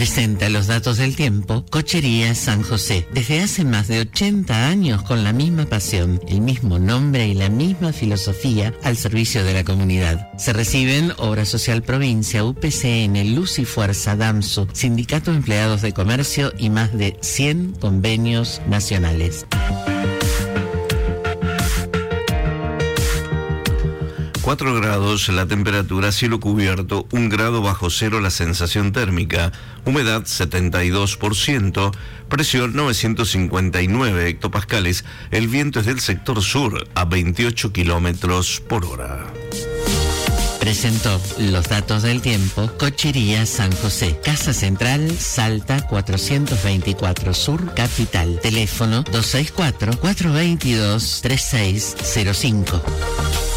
Presenta los datos del tiempo Cochería San José. Desde hace más de 80 años con la misma pasión, el mismo nombre y la misma filosofía al servicio de la comunidad. Se reciben Obra Social Provincia, UPCN, Luz y Fuerza, DAMSU, Sindicato de Empleados de Comercio y más de 100 convenios nacionales. 4 grados la temperatura, cielo cubierto, 1 grado bajo cero la sensación térmica, humedad 72%, presión 959 hectopascales, el viento es del sector sur a 28 kilómetros por hora. Presentó los datos del tiempo Cochería San José, Casa Central, Salta 424 Sur, Capital. Teléfono 264-422-3605.